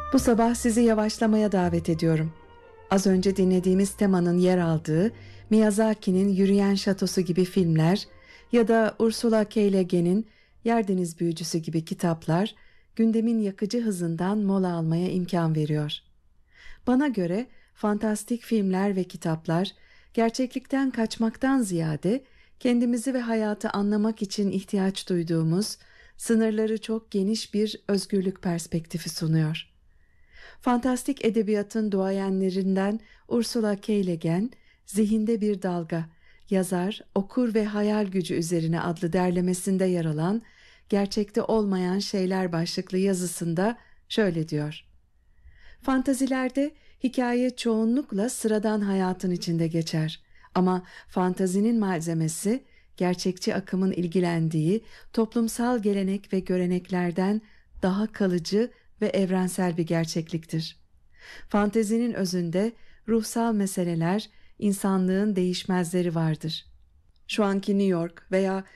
Bu sabah sizi yavaşlamaya davet ediyorum. Az önce dinlediğimiz temanın yer aldığı Miyazaki'nin Yürüyen Şatosu gibi filmler ya da Ursula K. Le Guin'in Yerdeniz Büyücüsü gibi kitaplar gündemin yakıcı hızından mola almaya imkan veriyor. Bana göre fantastik filmler ve kitaplar gerçeklikten kaçmaktan ziyade kendimizi ve hayatı anlamak için ihtiyaç duyduğumuz sınırları çok geniş bir özgürlük perspektifi sunuyor. Fantastik edebiyatın duayenlerinden Ursula K. Le Guin, Zihinde Bir Dalga, Yazar, Okur ve Hayal Gücü Üzerine adlı derlemesinde yer alan Gerçekte Olmayan Şeyler başlıklı yazısında şöyle diyor: Fantazilerde hikaye çoğunlukla sıradan hayatın içinde geçer. Ama fantazinin malzemesi, gerçekçi akımın ilgilendiği toplumsal gelenek ve göreneklerden daha kalıcı ve evrensel bir gerçekliktir. Fantezinin özünde ruhsal meseleler, insanlığın değişmezleri vardır. Şu anki New York veya